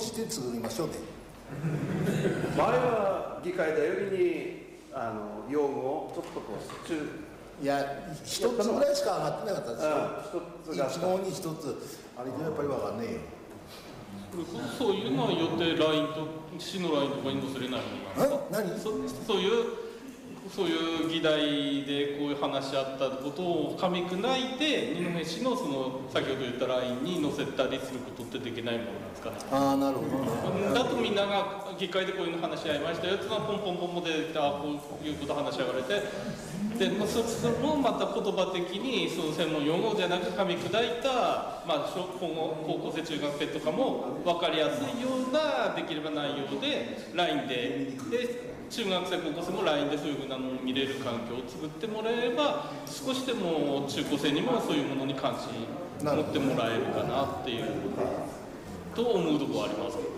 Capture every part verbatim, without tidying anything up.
して作りましょうね。 前は議会だよりにあの用語をちょっとこう中いや一つぐらいしか上がってなかったですよ。 一つが一問に一つあれじゃやっぱり分かんねえよ。 そういうのは予定 ライン と市の ライン とかに載せれないものなんですか？ 何？ そそういうそういう議題でこういう話し合ったことを噛み砕いて二戸市のその先ほど言った ライン に載せたりすることってできないものなんですかね。 ああなるほどね。 だとみんなが議会でこういうの話し合いましたよっていうのはポンポンポンポン出てきたこういうこと話し合われてでそそれもまた言葉的にその専門用語じゃなく噛み砕いた、まあ、小今後高校生中学生とかも分かりやすいようなできれば内容で ライン でで中学生高校生も ライン でそういうふうなのを見れる環境を作ってもらえれば少しでも中高生にもそういうものに関心持ってもらえるかなっていうと思うところはありますけど。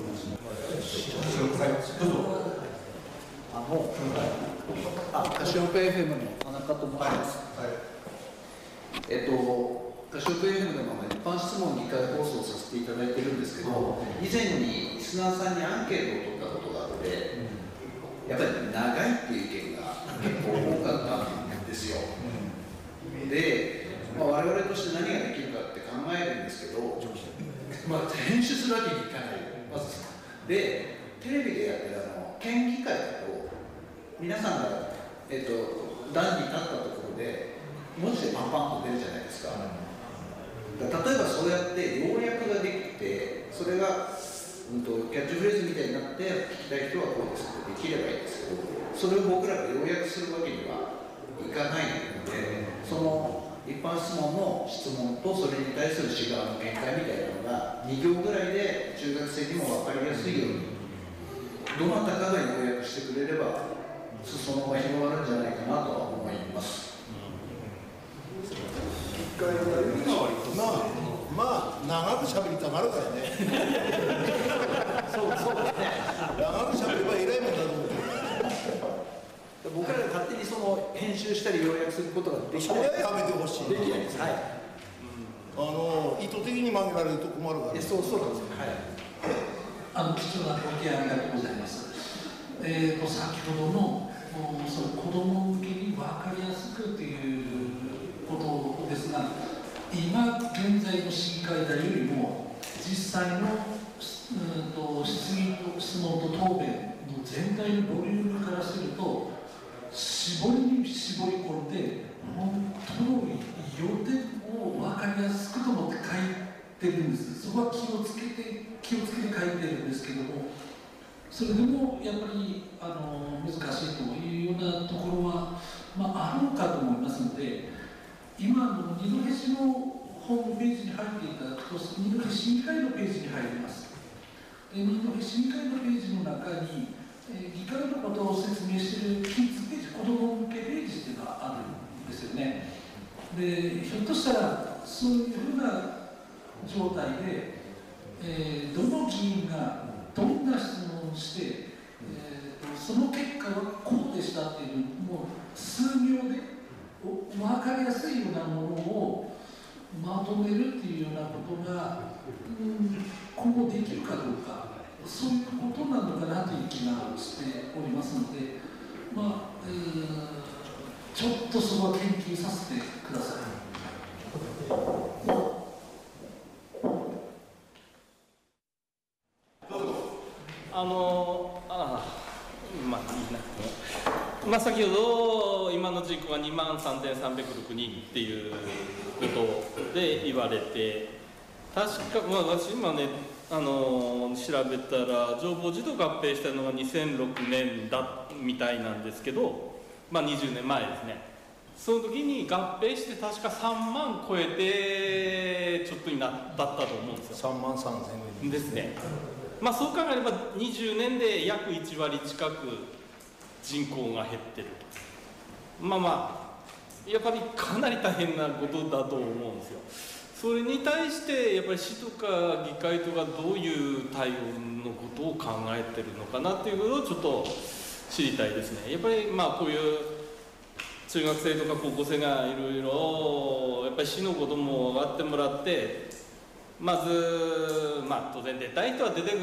あのあカシオペ エフエム の田中と申します。はいはい、えっとカシオペ エフエム でも一般質問議会放送させていただいてるんですけど、以前にリスナーさんにアンケートを取ったことがあって、やっぱり長いっていう意見が結構多かったんですよ。で、まあ、我々として何ができるかって考えるんですけど、まあ、編集するわけにいかない。まずで、テレビでやってるあの県議会だと、皆さんが、えっと、段に立ったところで、文字でパンパンと出るじゃないですか。例えばそうやって要約ができて、それが、うん、とキャッチフレーズみたいになって、聞きたい人はこうですってできればいいんですけど、それを僕らが要約するわけにはいかないので、その一般質問の質問とそれに対する市側の見解みたいなのがに行ぐらいで中学生にも分かりやすいようにどなたかが要約してくれれば裾野が広がるんじゃないかなとは思います。 まあまあ長くしゃべりたがるからね。 そうそうですね。 長くしゃべれば偉いもんだと思ってる。 僕らが勝手にその編集したり要約することができない。 それはやめてほしい。 できないです。はい。 あの意図的に曲げられると困るから。 そうそうなんですよ。はい。 あの貴重なご意見ありがとうございます。えーと先ほどのその子ども向けに分かりやすくということですが、今現在の市議会だよりも実際の、うん、と質疑と質問と答弁の全体のボリュームからすると絞りに絞り込んで本当の要点を分かりやすくと思って書いてるんです。そこは気をつけて気をつけて書いてるんですけども、それでもやっぱりあの難しいというようなところは、まあ、あるのかと思いますので、今の二戸市のホームページに入っていただくと二戸市議会のページに入ります。で二戸市議会のページの中に、えー、議会のことを説明しているキッズページ、子ども向けページっていうのがあるんですよね。でひょっとしたらそういうふうな状態で、えー、どの議員がどんな質問をして、えー、その結果はこうでしたっていうもう数秒で分かりやすいようなものをまとめるっていうようなことが、うん、今後できるかどうか、そういうことなのかなという気がしておりますので、まあ、えー、ちょっとそこは研究させてください。 あのあまあいいな、まあ、先ほど今の人口がにまんさんぜんさんびゃくろくにんっていうことで言われて、確か、まあ、私今ねあの調べたら情報児と合併したのがにせんろくねんだみたいなんですけど、まあ、にじゅうねんまえですね。その時に合併して確かさんまん超えてちょっとになったと思うんですよ。 さんまんさんぜんにんですね。まあそう考えればにじゅうねんで約いちわり近く人口が減ってると、まあまあやっぱりかなり大変なことだと思うんですよ。それに対してやっぱり市とか議会とかどういう対応のことを考えてるのかなっていうことをちょっと知りたいですね。やっぱりまあこういう中学生とか高校生がいろいろやっぱり市のことも分かってもらって、まずまあ当然出たい人は出てくる